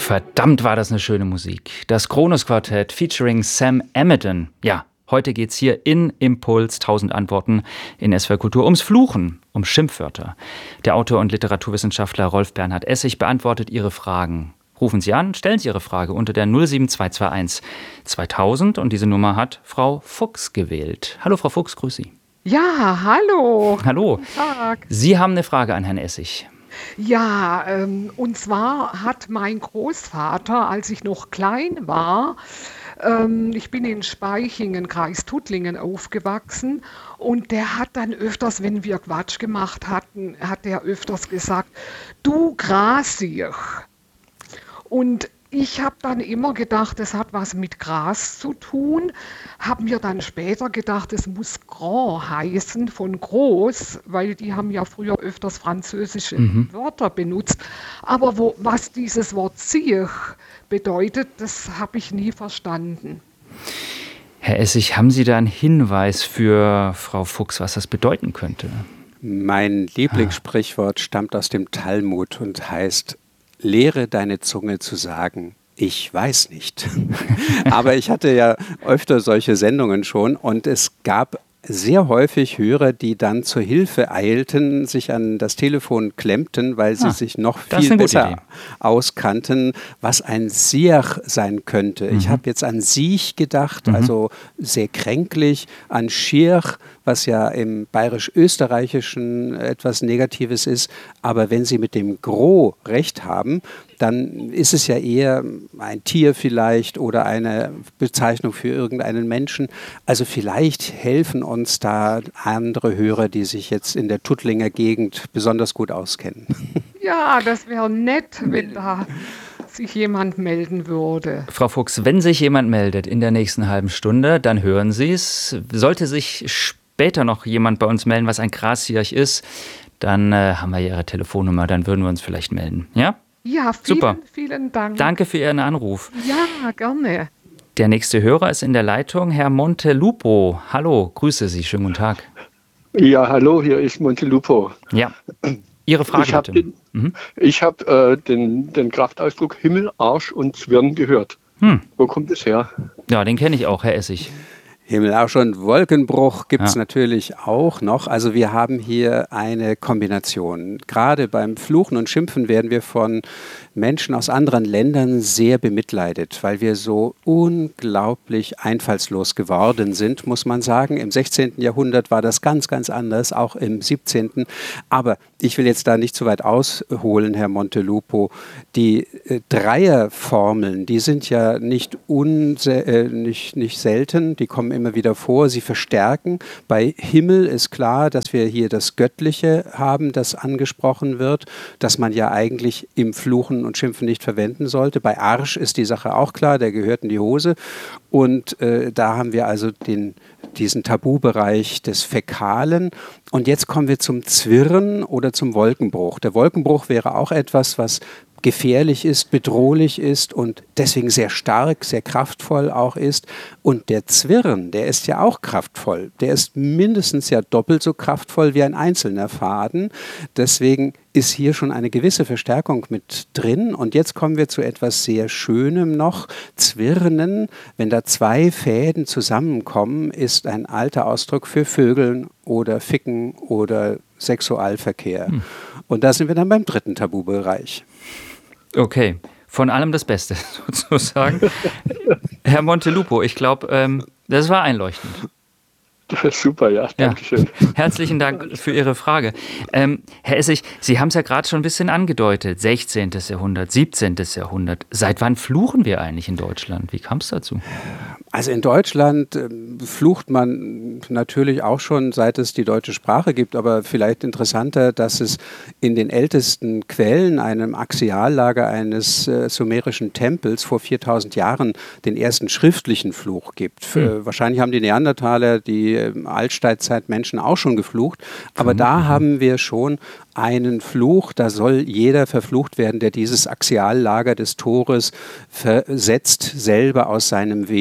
Verdammt war das eine schöne Musik. Das Kronos-Quartett featuring Sam Amidon. Ja, heute geht's hier in Impuls 1000 Antworten in SWR Kultur ums Fluchen, um Schimpfwörter. Der Autor und Literaturwissenschaftler Rolf Bernhard Essig beantwortet Ihre Fragen. Rufen Sie an, stellen Sie Ihre Frage unter der 07221 2000 und diese Nummer hat Frau Fuchs gewählt. Hallo Frau Fuchs, grüß Sie. Ja, hallo. Hallo. Guten Tag. Sie haben eine Frage an Herrn Essig. Ja, und zwar hat mein Großvater, als ich noch klein war, ich bin in Spaichingen, Kreis Tuttlingen, aufgewachsen und der hat dann öfters, wenn wir Quatsch gemacht hatten, hat er öfters gesagt, du Grasier. Und ich habe dann immer gedacht, das hat was mit Gras zu tun, habe mir dann später gedacht, es muss Grand heißen, von groß, weil die haben ja früher öfters französische Wörter benutzt. Aber was dieses Wort Zier bedeutet, das habe ich nie verstanden. Herr Essig, haben Sie da einen Hinweis für Frau Fuchs, was das bedeuten könnte? Mein Lieblingssprichwort stammt aus dem Talmud und heißt: Lehre deine Zunge zu sagen, ich weiß nicht. Aber ich hatte ja öfter solche Sendungen schon und es gab sehr häufig Hörer, die dann zur Hilfe eilten, sich an das Telefon klemmten, weil sie sich noch viel besser auskannten, was ein Siech sein könnte. Ich habe jetzt an Siech gedacht, also sehr kränklich, an Schier, was ja im bayerisch-österreichischen etwas Negatives ist. Aber wenn Sie mit dem Gros recht haben, dann ist es ja eher ein Tier vielleicht oder eine Bezeichnung für irgendeinen Menschen. Also vielleicht helfen uns da andere Hörer, die sich jetzt in der Tuttlinger Gegend besonders gut auskennen. Ja, das wäre nett, wenn da sich jemand melden würde. Frau Fuchs, wenn sich jemand meldet in der nächsten halben Stunde, dann hören Sie es. Sollte sich später noch jemand bei uns melden, was ein Grasjirch ist, dann haben wir Ihre Telefonnummer, dann würden wir uns vielleicht melden. Ja? Ja, vielen Dank. Danke für Ihren Anruf. Ja, gerne. Der nächste Hörer ist in der Leitung, Herr Montelupo. Hallo, grüße Sie, schönen guten Tag. Ja, hallo, hier ist Montelupo. Ja, Ihre Frage bitte. Ich habe den Kraftausdruck Himmel, Arsch und Zwirn gehört. Wo kommt es her? Ja, den kenne ich auch, Herr Essig. Himmel, Arsch und Wolkenbruch gibt es natürlich auch noch. Also wir haben hier eine Kombination. Gerade beim Fluchen und Schimpfen werden wir von Menschen aus anderen Ländern sehr bemitleidet, weil wir so unglaublich einfallslos geworden sind, muss man sagen. Im 16. Jahrhundert war das ganz, ganz anders, auch im 17. Aber ich will jetzt da nicht zu weit ausholen, Herr Montelupo. Die Dreierformeln, die sind ja nicht selten, die kommen immer wieder vor, sie verstärken. Bei Himmel ist klar, dass wir hier das Göttliche haben, das angesprochen wird, dass man ja eigentlich im Fluchen und Schimpfen nicht verwenden sollte. Bei Arsch ist die Sache auch klar, der gehört in die Hose. Und da haben wir also diesen Tabubereich des Fäkalen. Und jetzt kommen wir zum Zwirren oder zum Wolkenbruch. Der Wolkenbruch wäre auch etwas, was gefährlich ist, bedrohlich ist und deswegen sehr stark, sehr kraftvoll auch ist. Und der Zwirn, der ist ja auch kraftvoll. Der ist mindestens ja doppelt so kraftvoll wie ein einzelner Faden. Deswegen ist hier schon eine gewisse Verstärkung mit drin. Und jetzt kommen wir zu etwas sehr Schönem noch. Zwirnen, wenn da zwei Fäden zusammenkommen, ist ein alter Ausdruck für Vögeln oder Ficken oder Sexualverkehr. Und da sind wir dann beim dritten Tabubereich. Okay, von allem das Beste sozusagen. Herr Montelupo, ich glaube, das war einleuchtend. Super, ja, danke schön. Herzlichen Dank für Ihre Frage. Herr Essig, Sie haben es ja gerade schon ein bisschen angedeutet. 16. Jahrhundert, 17. Jahrhundert. Seit wann fluchen wir eigentlich in Deutschland? Wie kam es dazu? Also in Deutschland flucht man natürlich auch schon, seit es die deutsche Sprache gibt, aber vielleicht interessanter, dass es in den ältesten Quellen, einem Axiallager eines sumerischen Tempels vor 4000 Jahren, den ersten schriftlichen Fluch gibt. Wahrscheinlich haben die Neandertaler, die Altsteinzeitmenschen auch schon geflucht, aber da haben wir schon einen Fluch, da soll jeder verflucht werden, der dieses Axiallager des Tores versetzt, selber aus seinem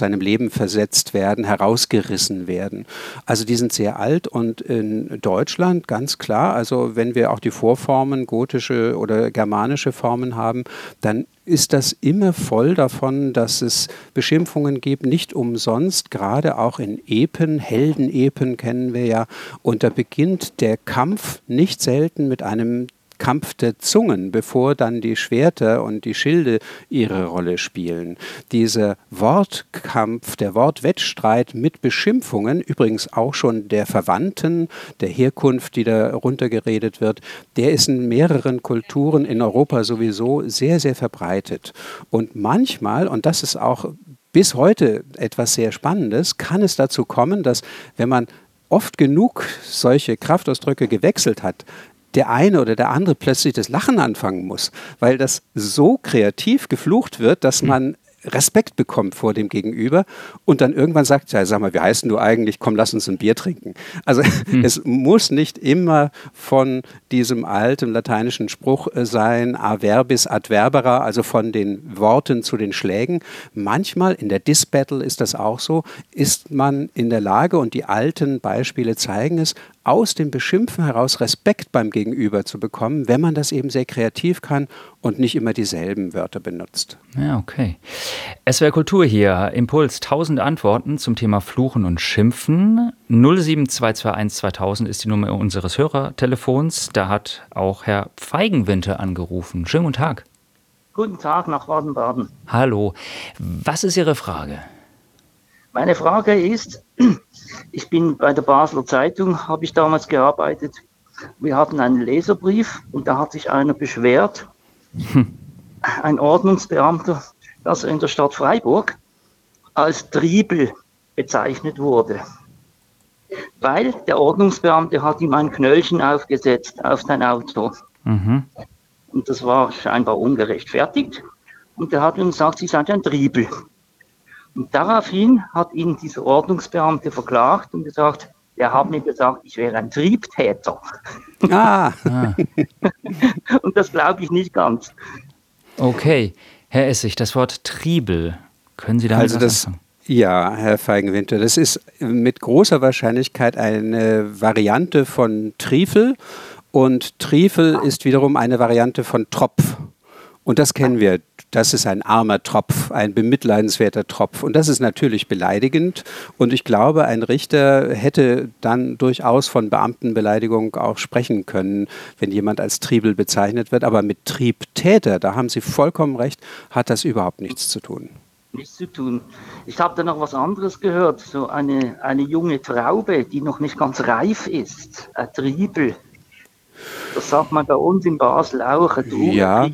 seinem Leben versetzt werden, herausgerissen werden. Also die sind sehr alt und in Deutschland ganz klar, also wenn wir auch die Vorformen, gotische oder germanische Formen haben, dann ist das immer voll davon, dass es Beschimpfungen gibt, nicht umsonst, gerade auch in Epen, Heldenepen kennen wir ja, und da beginnt der Kampf nicht selten mit einem Kampf der Zungen, bevor dann die Schwerter und die Schilde ihre Rolle spielen. Dieser Wortkampf, der Wortwettstreit mit Beschimpfungen, übrigens auch schon der Verwandten, der Herkunft, die da runtergeredet wird, der ist in mehreren Kulturen in Europa sowieso sehr, sehr verbreitet. Und manchmal, und das ist auch bis heute etwas sehr Spannendes, kann es dazu kommen, dass wenn man oft genug solche Kraftausdrücke gewechselt hat, der eine oder der andere plötzlich das Lachen anfangen muss, weil das so kreativ geflucht wird, dass man Respekt bekommt vor dem Gegenüber und dann irgendwann sagt, ja, sag mal, wie heißt du eigentlich? Komm, lass uns ein Bier trinken. Also es muss nicht immer von diesem alten lateinischen Spruch sein, a verbis ad verbera, also von den Worten zu den Schlägen. Manchmal in der Diss-Battle ist das auch so, ist man in der Lage, und die alten Beispiele zeigen es, aus dem Beschimpfen heraus Respekt beim Gegenüber zu bekommen, wenn man das eben sehr kreativ kann und nicht immer dieselben Wörter benutzt. Ja, okay. SWR Kultur hier, Impuls, 1000 Antworten zum Thema Fluchen und Schimpfen. 07221 2000 ist die Nummer unseres Hörertelefons. Da hat auch Herr Feigenwinter angerufen. Schönen guten Tag. Guten Tag nach Baden-Baden. Hallo. Was ist Ihre Frage? Meine Frage ist, ich bin bei der Basler Zeitung, habe ich damals gearbeitet. Wir hatten einen Leserbrief und da hat sich einer beschwert, ein Ordnungsbeamter, dass er in der Stadt Freiburg als Triebel bezeichnet wurde. Weil der Ordnungsbeamte hat ihm ein Knöllchen aufgesetzt auf sein Auto. Und das war scheinbar ungerechtfertigt. Und er hat ihm gesagt, Sie seid ein Triebel. Und daraufhin hat ihn dieser Ordnungsbeamte verklagt und gesagt, er hat mir gesagt, ich wäre ein Triebtäter. Und das glaube ich nicht ganz. Okay. Herr Essig, das Wort Triebel, können Sie damit was anfangen? Ja, Herr Feigenwinter, das ist mit großer Wahrscheinlichkeit eine Variante von Triefel und Triefel ist wiederum eine Variante von Tropf. Und das kennen wir. Das ist ein armer Tropf, ein bemitleidenswerter Tropf. Und das ist natürlich beleidigend. Und ich glaube, ein Richter hätte dann durchaus von Beamtenbeleidigung auch sprechen können, wenn jemand als Triebel bezeichnet wird. Aber mit Triebtäter, da haben Sie vollkommen recht, hat das überhaupt nichts zu tun. Nichts zu tun. Ich habe da noch was anderes gehört. So eine junge Traube, die noch nicht ganz reif ist. Ein Triebel. Das sagt man bei uns in Basel auch. Ja.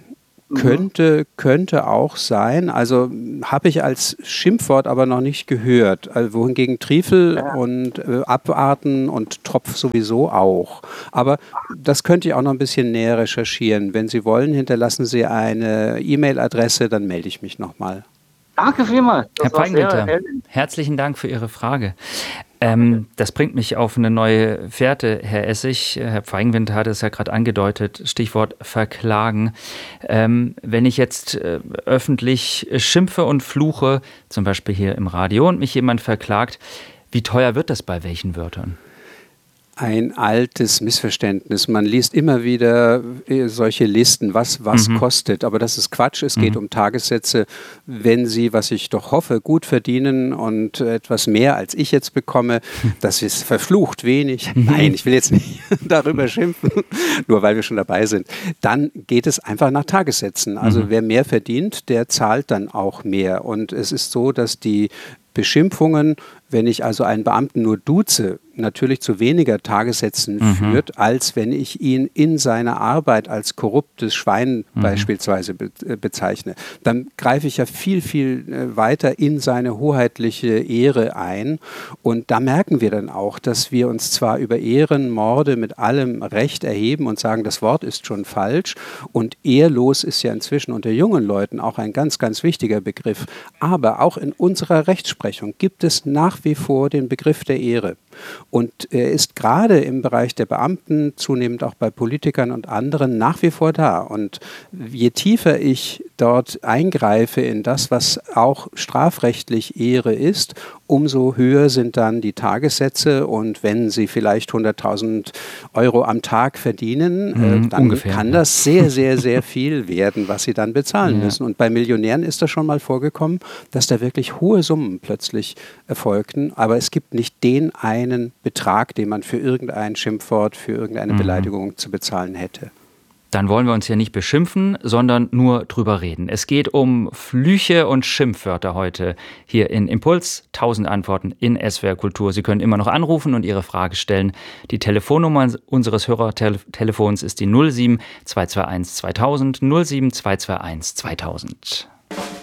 Könnte auch sein. Also habe ich als Schimpfwort aber noch nicht gehört. Also, wohingegen Triefel und Abarten und Tropf sowieso auch. Aber das könnte ich auch noch ein bisschen näher recherchieren. Wenn Sie wollen, hinterlassen Sie eine E-Mail-Adresse, dann melde ich mich nochmal. Danke vielmals. Herr Feigenwinter, herzlichen Dank für Ihre Frage. Das bringt mich auf eine neue Fährte, Herr Essig. Herr Feigenwinter hat es ja gerade angedeutet, Stichwort verklagen. Wenn ich jetzt öffentlich schimpfe und fluche, zum Beispiel hier im Radio, und mich jemand verklagt, wie teuer wird das bei welchen Wörtern? Ein altes Missverständnis. Man liest immer wieder solche Listen, was kostet. Aber das ist Quatsch. Es geht um Tagessätze. Wenn Sie, was ich doch hoffe, gut verdienen und etwas mehr als ich jetzt bekomme, das ist verflucht wenig. Nein, ich will jetzt nicht darüber schimpfen, nur weil wir schon dabei sind. Dann geht es einfach nach Tagessätzen. Also wer mehr verdient, der zahlt dann auch mehr. Und es ist so, dass die Beschimpfungen, wenn ich also einen Beamten nur duze, natürlich zu weniger Tagessätzen führt, als wenn ich ihn in seiner Arbeit als korruptes Schwein beispielsweise bezeichne. Dann greife ich ja viel, viel weiter in seine hoheitliche Ehre ein. Und da merken wir dann auch, dass wir uns zwar über Ehrenmorde mit allem Recht erheben und sagen, das Wort ist schon falsch. Und ehrlos ist ja inzwischen unter jungen Leuten auch ein ganz, ganz wichtiger Begriff. Aber auch in unserer Rechtsprechung gibt es nach wie vor den Begriff der Ehre. Und er ist gerade im Bereich der Beamten, zunehmend auch bei Politikern und anderen, nach wie vor da. Und je tiefer ich dort eingreife in das, was auch strafrechtlich Ehre ist, umso höher sind dann die Tagessätze. Und wenn Sie vielleicht 100.000 Euro am Tag verdienen, dann ungefähr, kann das sehr, sehr, sehr viel werden, was Sie dann bezahlen müssen. Und bei Millionären ist das schon mal vorgekommen, dass da wirklich hohe Summen plötzlich erfolgten. Aber es gibt nicht den einen Betrag, den man für irgendein Schimpfwort, für irgendeine Beleidigung zu bezahlen hätte. Dann wollen wir uns ja nicht beschimpfen, sondern nur drüber reden. Es geht um Flüche und Schimpfwörter heute hier in Impuls. 1000 Antworten in SWR Kultur. Sie können immer noch anrufen und Ihre Frage stellen. Die Telefonnummer unseres Hörertelefons ist die 07 221 2000 07 221 2000.